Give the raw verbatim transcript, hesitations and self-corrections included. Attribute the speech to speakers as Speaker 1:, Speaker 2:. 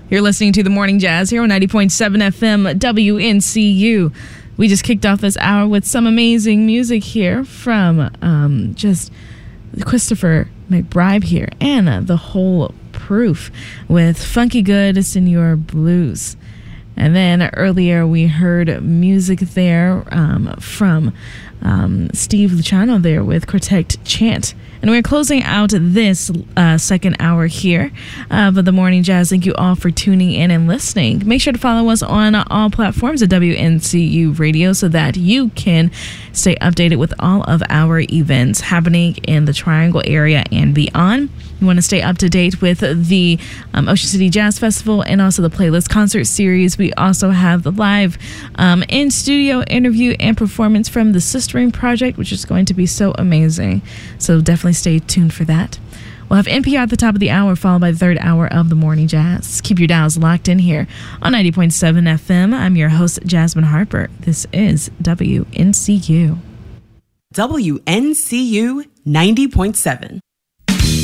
Speaker 1: You're listening to The Morning Jazz here on ninety point seven F M W N C U. We just kicked off this hour with some amazing music here from um, just Christopher McBride here and uh, The Whole Proof with Funky Good Senor Blues. And then earlier we heard music there um, from um, Steve Luciano there with Quartet Chant. And we're closing out this uh, second hour here of the Morning Jazz. Thank you all for tuning in and listening. Make sure to follow us on all platforms at W N C U Radio so that you can stay updated with all of our events happening in the Triangle area and beyond. You want to stay up to date with the um, Ocean City Jazz Festival and also the Playlist Concert Series. We also have the live um, in-studio interview and performance from the Sistering Project, which is going to be so amazing. So definitely stay tuned for that. We'll have N P R at the top of the hour, followed by the third hour of the Morning Jazz. Keep your dials locked in here on ninety point seven F M. I'm your host, Jasmine Harper. This is W N C U.
Speaker 2: W N C U ninety point seven.